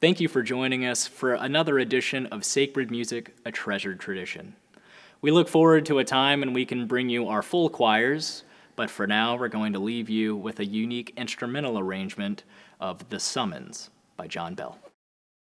Thank you for joining us for another edition of Sacred Music, a Treasured Tradition. We look forward to a time when we can bring you our full choirs, but for now we're going to leave you with a unique instrumental arrangement of The Summons by John Bell.